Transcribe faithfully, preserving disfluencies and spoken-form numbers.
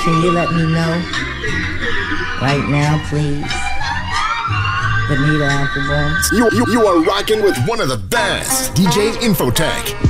Can you let me know right now, please? Benita Applebum. You, you, you are rocking with one of the best, D J Infotech.